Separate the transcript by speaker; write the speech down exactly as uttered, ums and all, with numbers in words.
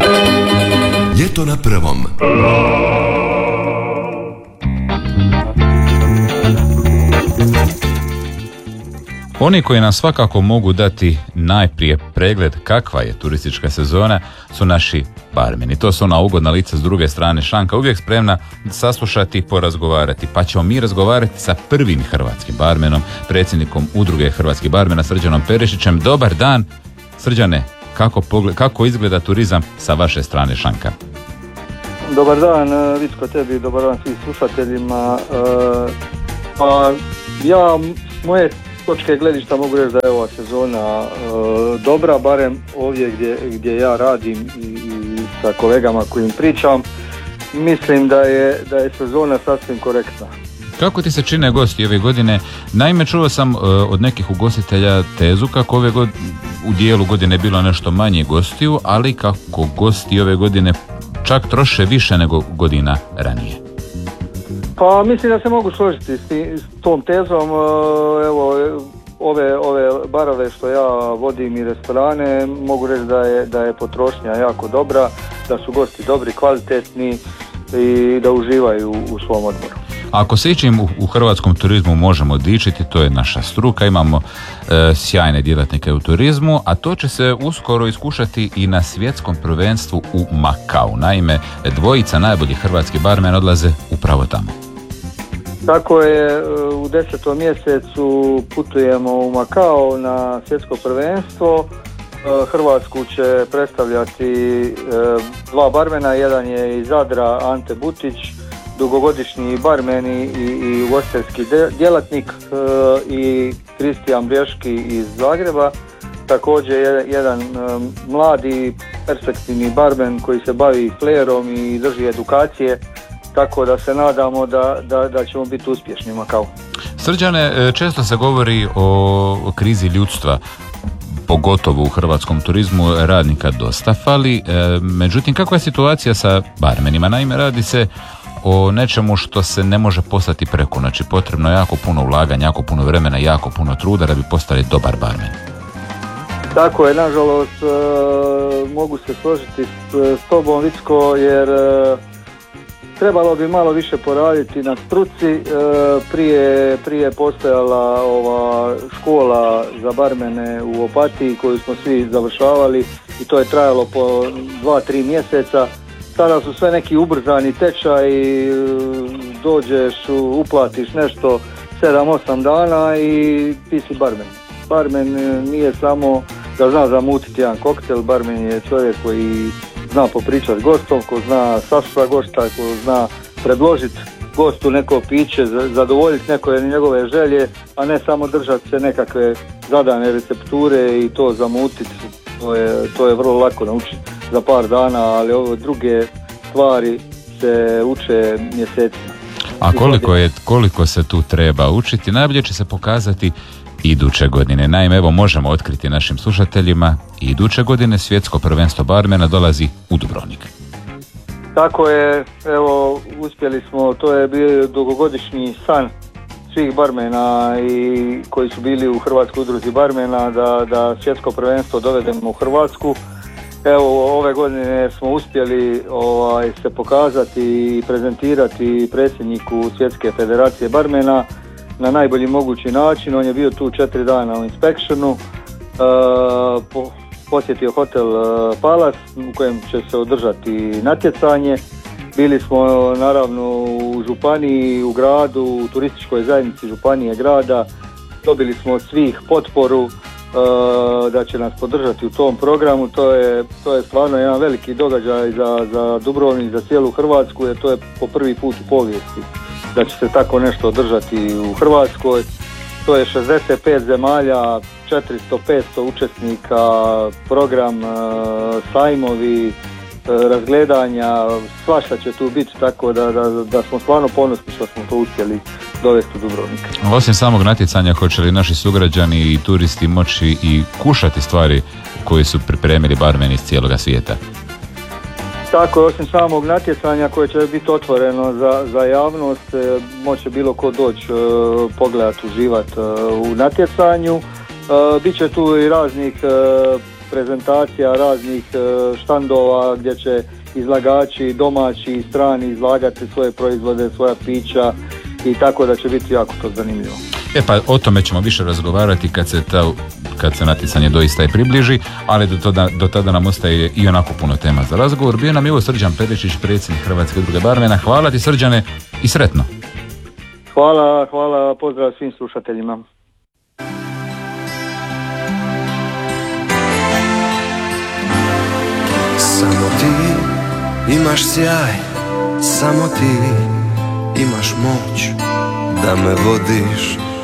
Speaker 1: Ljeto na prvom.
Speaker 2: Oni koji nam svakako mogu dati najprije pregled kakva je turistička sezona su naši barmeni. To su ona ugodna lica s druge strane šanka, uvijek spremna saslušati i porazgovarati. Pa ćemo mi razgovarati sa prvim hrvatskim barmenom, predsjednikom udruge hrvatskih barmena Srđanom Perišićem. Dobar dan, Srđane, kako, pogled, kako izgleda turizam sa vaše strane šanka?
Speaker 3: Dobar dan, Vicko, tebi, dobar dan svim slušateljima. E, pa ja, moje točke gledišta mogu reći da je ova sezona e, dobra, barem ovdje gdje, gdje ja radim i, i sa kolegama kojim pričam, mislim da je, da je sezona sasvim korektna.
Speaker 2: Kako ti se čine gosti ove godine? Naime, čuo sam uh, od nekih ugostitelja tezu kako ove god, u dijelu godine bilo nešto manje gostiju, ali kako gosti ove godine čak troše više nego godina ranije.
Speaker 3: Pa mislim da se mogu složiti s, s tom tezom. Evo, ove, ove barove što ja vodim i restorane, mogu reći da je, da je potrošnja jako dobra, da su gosti dobri, kvalitetni i da uživaju u svom odmoru.
Speaker 2: Ako se ičim u, u hrvatskom turizmu možemo dičiti, to je naša struka, imamo e, sjajne djelatnike u turizmu, a to će se uskoro iskušati i na svjetskom prvenstvu u Makau. Naime, dvojica najboljih hrvatskih barmena odlaze upravo tamo.
Speaker 3: Tako je, u desetom mjesecu putujemo u Makao na svjetsko prvenstvo. Hrvatsku će predstavljati dva barmena, jedan je iz Zadra, Ante Butić, dugogodišnji barmen i, i ugostiteljski djelatnik, i Kristijan Brješki iz Zagreba, također jedan mladi perspektivni barmen koji se bavi flerom i drži edukacije, tako da se nadamo da, da, da ćemo biti uspješni u Makau.
Speaker 2: Srđane, često se govori o krizi ljudstva, pogotovo u hrvatskom turizmu, radnika dosta fali. Međutim, kakva je situacija sa barmenima? Naime, radi se o nečemu što se ne može postati preko noći. Potrebno je jako puno ulaganja, jako puno vremena, jako puno truda da bi postali dobar barmen.
Speaker 3: Tako je, nažalost, mogu se složiti s, s tobom, Vicko, jer trebalo bi malo više poraditi na struci. Prije, prije postojala ova škola za barmene u Opatiji koju smo svi završavali i to je trajalo po dva, tri mjeseca. Sada su sve neki ubrzani tečaj, dođeš, uplatiš nešto sedam osam dana i ti si barmen. Barmen nije samo da zna zamutiti jedan koktel, barmen je čovjek koji zna popričati gostom, ko zna saslušati gosta, ko zna predložiti gostu neko piće, zadovoljiti neko njegove želje, a ne samo držati se nekakve zadane recepture i to zamutiti. To je, to je vrlo lako naučiti za par dana, ali ove druge stvari se uče mjesecima.
Speaker 2: A koliko, je, koliko se tu treba učiti, najbolje će se pokazati iduće godine. Naime, evo možemo otkriti našim slušateljima, iduće godine svjetsko prvenstvo barmena dolazi u Dubrovnik.
Speaker 3: Tako je, evo uspjeli smo, to je bio dugogodišnji san svih barmena i koji su bili u Hrvatskoj udruzi barmena da, da svjetsko prvenstvo dovedemo u Hrvatsku. Evo ove godine smo uspjeli ovaj, se pokazati i prezentirati predsjedniku Svjetske federacije barmena na najbolji mogući način. On je bio tu četiri dana u inspektionu, uh, po, posjetio hotel uh, Palace u kojem će se održati natjecanje. Bili smo naravno u županiji, u gradu, u turističkoj zajednici županije grada. Dobili smo od svih potporu uh, da će nas podržati u tom programu. To je, to je stvarno jedan veliki događaj za, za Dubrovnik, za cijelu Hrvatsku, jer to je po prvi put u povijesti da će se tako nešto održati u Hrvatskoj. To je šezdeset pet zemalja, četiristo petsto učesnika, program, sajmovi, razgledanja, svašta će tu biti, tako da, da, da smo stvarno ponosni što smo to uspjeli dovesti u Dubrovnik.
Speaker 2: Osim samog natjecanja, hoće li naši sugrađani i turisti moći i kušati stvari koje su pripremili barmeni iz cijeloga svijeta?
Speaker 3: Tako je, osim samog natjecanja koje će biti otvoreno za, za javnost, moće bilo ko doći pogledati, uživati u natjecanju. Biće tu i raznih prezentacija raznih štandova gdje će izlagači domaći i strani izlagati svoje proizvode, svoja pića i tako da će biti jako to zanimljivo.
Speaker 2: E pa o tome ćemo više razgovarati kad se, ta, kad se natjecanje doista i približi, ali do tada, do tada nam ostaje i onako puno tema za razgovor. Bio nam je ovo Srđan Peričić, predsjednik Hrvatske udruge barmena. Hvala ti Srđane i sretno.
Speaker 3: Hvala, hvala, pozdrav svim slušateljima.
Speaker 1: Samo ti imaš sjaj, samo ti imaš moć da me vodiš